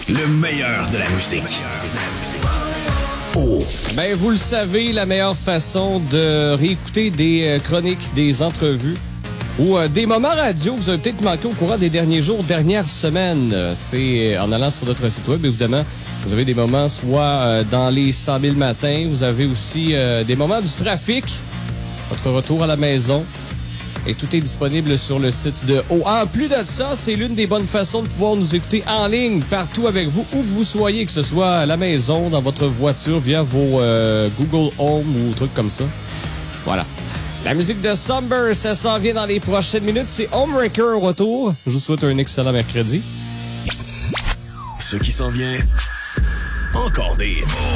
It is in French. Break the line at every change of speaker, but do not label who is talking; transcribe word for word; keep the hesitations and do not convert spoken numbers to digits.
Le meilleur de la musique. Oh.
Ben, vous le savez, la meilleure façon de réécouter des euh, chroniques, des entrevues ou euh, des moments radio que vous avez peut-être manqué au courant des derniers jours, dernières semaines, euh, c'est en allant sur notre site web, évidemment. Vous avez des moments soit euh, dans les cent mille matins, vous avez aussi euh, des moments du trafic, votre retour à la maison. Et tout est disponible sur le site de O. En plus de ça, c'est l'une des bonnes façons de pouvoir nous écouter en ligne, partout avec vous, où que vous soyez, que ce soit à la maison, dans votre voiture, via vos euh, Google Home ou trucs comme ça. Voilà. La musique de Somber, ça s'en vient dans les prochaines minutes. C'est Homewrecker au retour. Je vous souhaite un excellent mercredi.
Ce qui s'en vient, encore des hits.